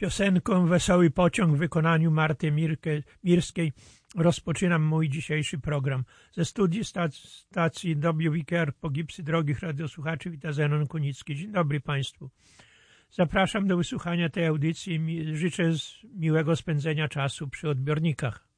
piosenką Wesoły Pociąg w wykonaniu Marty Mirskiej rozpoczynam mój dzisiejszy program. Ze studii stacji WKR po Gipsy drogich radiosłuchaczy wita Zenon Kunicki. Dzień dobry Państwu. Zapraszam do wysłuchania tej audycji i życzę miłego spędzenia czasu przy odbiornikach.